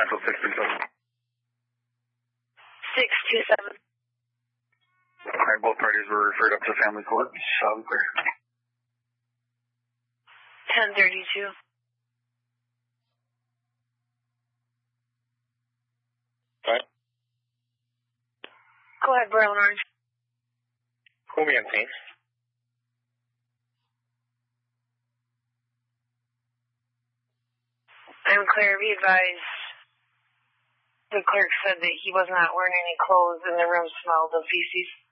Nashville 627. 627. Alright, both parties were referred up to family court. Shall we clear? 1032. What? Go ahead, Brown Orange. Who me, please? I'm clear. Be advised. The clerk said that he was not wearing any clothes and the room smelled of feces.